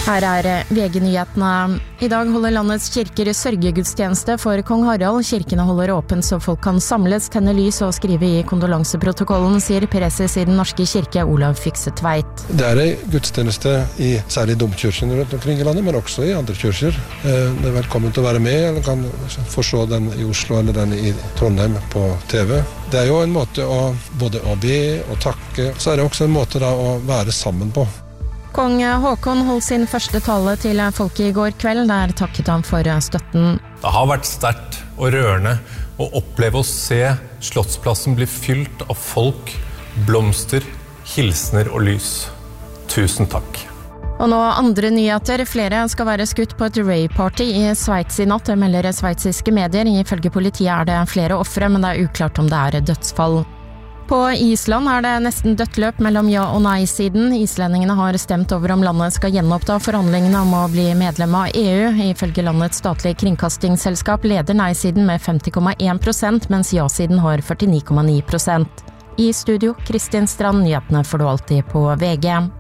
Her VG-nyhetene. I dag holder landets kirker sørgegudstjeneste for kong Harald. Kirkene holder åpent så folk kan samles, tenne lys og skrive i kondolanseprotokollen, sier preses i Den norske kirke, Olav Fiksetveit. Det en gudstjeneste i særlig domkirken rundt omkring i landet, men også i andre kirker. Det velkommen til å være med, eller kan forstå den i Oslo eller den i Trondheim på TV. Det jo en måte både å be og takke, så det også en måte da å være sammen på. Kong Håkon holdt sin første tale til folket i går kveld, der takket han for støtten. Det har vært sterkt og rørende å oppleve å se Slottsplassen bli fylt av folk, blomster, hilsener og lys. Tusen takk. Og nå andre nyheter. Flere skal være skutt på et rave-party i Sveits i natt, melder sveitsiske medier. Ifølge politiet det flere ofre, men det uklart om det dødsfall. På Island det nesten dødt løp mellom ja- og nei-siden. Islendingene har stemt over om landet skal gjenoppta forhandlingene om å bli medlem av EU. Ifølge landets statlige kringkastingsselskap leder nei-siden med 50,1%, mens ja-siden har 49,9%. I studio, Kristin Strand, nyhetene får du alltid på VG.